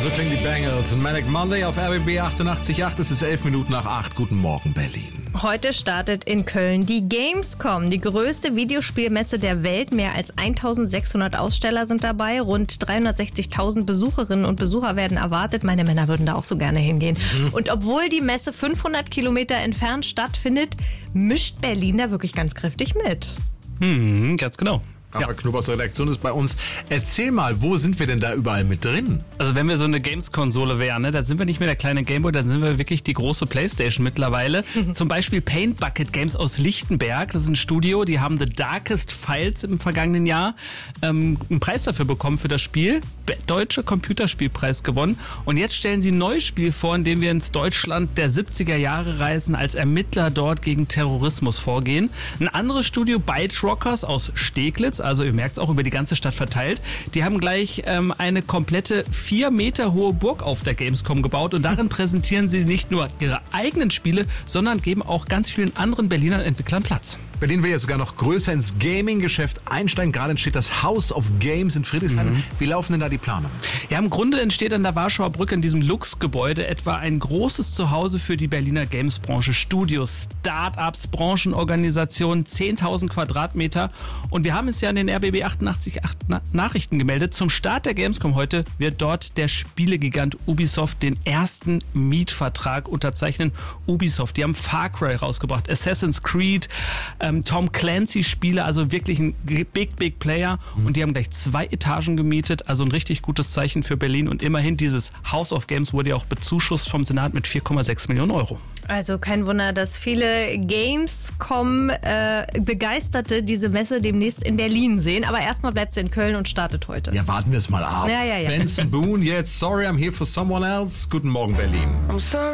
So klingen die Bangles. Manic Monday auf RBB 88.8. Es ist 11 Minuten nach 8. Guten Morgen, Berlin. Heute startet in Köln die Gamescom, die größte Videospielmesse der Welt. Mehr als 1600 Aussteller sind dabei. Rund 360.000 Besucherinnen und Besucher werden erwartet. Meine Männer würden da auch so gerne hingehen. Und obwohl die Messe 500 Kilometer entfernt stattfindet, mischt Berlin da wirklich ganz kräftig mit. Ganz genau. Aber Knubbers Redaktion ist bei uns. Erzähl mal, wo sind wir denn da überall mit drin? Also wenn wir so eine Games-Konsole wären, ne, dann sind wir nicht mehr der kleine Gameboy, dann sind wir wirklich die große Playstation mittlerweile. Zum Beispiel Paint Bucket Games aus Lichtenberg. Das ist ein Studio, die haben The Darkest Files im vergangenen Jahr einen Preis dafür bekommen für das Spiel. Deutsche Computerspielpreis gewonnen. Und jetzt stellen sie ein neues Spiel vor, in dem wir ins Deutschland der 70er Jahre reisen, als Ermittler dort gegen Terrorismus vorgehen. Ein anderes Studio, Byte Rockers aus Steglitz, also ihr merkt es auch über die ganze Stadt verteilt. Die haben gleich eine komplette 4 Meter hohe Burg auf der Gamescom gebaut und darin präsentieren sie nicht nur ihre eigenen Spiele, sondern geben auch ganz vielen anderen Berliner Entwicklern Platz. Berlin will ja sogar noch größer ins Gaming-Geschäft einsteigen. Gerade entsteht das House of Games in Friedrichshain. Wie laufen denn da die Planungen? Ja, im Grunde entsteht an der Warschauer Brücke in diesem Lux-Gebäude etwa ein großes Zuhause für die Berliner Games-Branche. Studios, Start-ups, Branchenorganisationen, 10.000 Quadratmeter. Und wir haben es ja in den RBB 88.8 Nachrichten gemeldet. Zum Start der Gamescom heute wird dort der Spielegigant Ubisoft den ersten Mietvertrag unterzeichnen. Ubisoft, die haben Far Cry rausgebracht, Assassin's Creed, Tom Clancy Spiele, also wirklich ein Big Player. Und die haben gleich 2 Etagen gemietet, also ein richtig gutes Zeichen für Berlin. Und immerhin dieses House of Games wurde ja auch bezuschusst vom Senat mit 4,6 Millionen Euro. Also kein Wunder, dass viele Gamescom-Begeisterte diese Messe demnächst in Berlin sehen. Aber erstmal bleibt sie in Köln und startet heute. Ja, warten wir es mal ab. Ja. Benson Boone jetzt. Sorry, I'm here for someone else. Guten Morgen, Berlin.